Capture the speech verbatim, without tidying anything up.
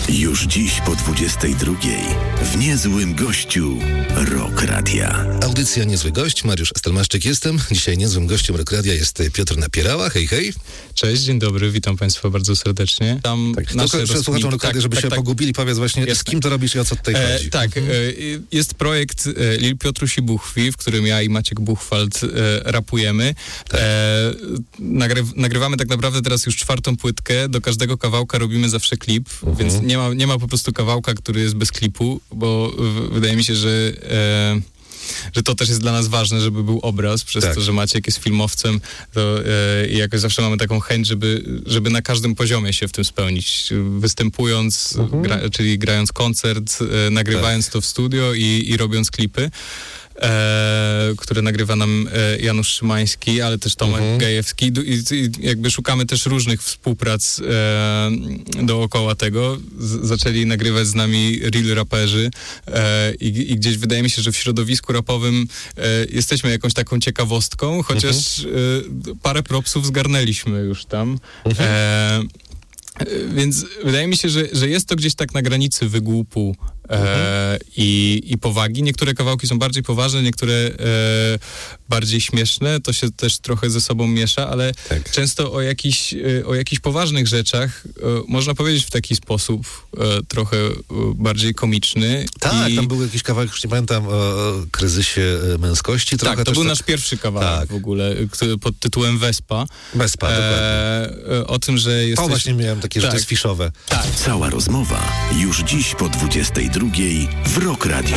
Już dziś po dwudziestej drugiej w Niezłym Gościu Rock Radia. Audycja Niezły Gość, Mariusz Stelmaszczyk jestem. Dzisiaj niezłym gościem Rock Radia jest Piotr Napierała. Hej, hej. Cześć, dzień dobry, witam Państwa bardzo serdecznie. Tam tak, nasze tylko rozkmin... słuchaczom Rock Radia, tak, żeby tak, się tak, pogubili, powiedz właśnie, Jasne. z kim to robisz i o co tutaj e, chodzi. Tak, mhm. e, jest projekt e, Lil Piotruś i Buchwi, w którym ja i Maciek Buchwald e, rapujemy. Tak. E, nagryw, nagrywamy tak naprawdę teraz już czwartą płytkę, do każdego kawałka robimy zawsze klip, Mhm. więc nie ma, nie ma po prostu kawałka, który jest bez klipu, bo w, wydaje mi się, że... E, że to też jest dla nas ważne, żeby był obraz, przez tak. to, że Maciek jest filmowcem, to e, i jakoś zawsze mamy taką chęć, żeby, żeby na każdym poziomie się w tym spełnić. Występując, mhm. gra, czyli grając koncert, e, nagrywając tak. to w studio i, i robiąc klipy. E, które nagrywa nam e, Janusz Szymański, ale też Tomek mhm. Gajewski i, i jakby szukamy też różnych współprac e, dookoła tego. Z, zaczęli nagrywać z nami real raperzy e, i, i gdzieś wydaje mi się, że w środowisku rapowym e, jesteśmy jakąś taką ciekawostką, chociaż mhm. e, parę propsów zgarnęliśmy już tam. Mhm. E, Więc wydaje mi się, że, że jest to gdzieś tak na granicy wygłupu e, i, i powagi. Niektóre kawałki są bardziej poważne, niektóre e, bardziej śmieszne. To się też trochę ze sobą miesza, ale tak. często o jakichś, o jakichś poważnych rzeczach e, można powiedzieć w taki sposób e, trochę e, bardziej komiczny. Tak, I... tam był jakiś kawałek, już nie pamiętam, o, o kryzysie męskości. Trochę tak, to też był tak... nasz pierwszy kawałek tak. w ogóle, który, pod tytułem Wespa. Wespa, e, dokładnie. O tym, że jesteś... To właśnie miałem takie, tak. że to jest fiszowe. Tak. Cała rozmowa już dziś po dwudziestej drugiej w Rock Radio.